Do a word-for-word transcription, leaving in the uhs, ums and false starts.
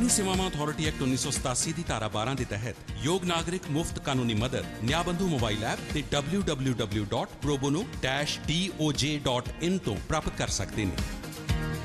ਕਾਨੂੰਨੀ ਸੇਵਾਵਾਂ authority act ਉੱਨੀ ਸੌ ਸਤਾਸੀ ਦੀ ਧਾਰਾ ਬਾਰਾਂ ਦੇ ਤਹਿਤ ਯੋਗ ਨਾਗਰਿਕ ਮੁਫਤ ਕਾਨੂੰਨੀ ਮਦਦ ਨਿਆਬੰਧੂ ਮੋਬਾਈਲ ਐਪ ਤੇ W W W dot pro bono dash D O ਜੇ ਡਾਟ ਇਨ ਤੋਂ ਪ੍ਰਾਪਤ ਕਰ ਸਕਦੇ ਨੇ।